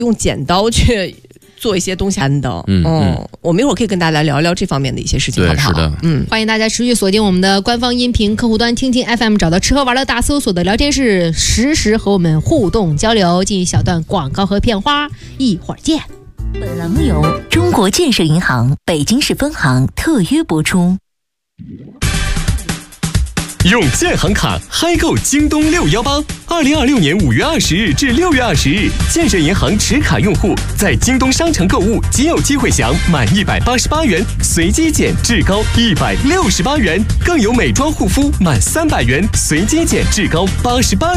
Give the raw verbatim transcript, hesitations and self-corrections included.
用剪刀去做一些东西的。嗯，嗯我们一会儿可以跟大家聊一聊这方面的一些事情，好不好？ 是的， 嗯，欢迎大家持续锁定我们的官方音频客户端听听 F M， 找到吃喝玩乐大搜索的聊天室，实时和我们互动交流。进一小段广告和片花，一会儿见。 本栏目由中国建设银行北京市分行特约播出。 用建行卡嗨购京东六一八，二零二六年五月二十日至六月二十日，建设银行持卡用户在京东商城购物即有机会享满一百八十八元随机减至高一百六十八元，更有美妆护肤满三百元随机减至高八十八元。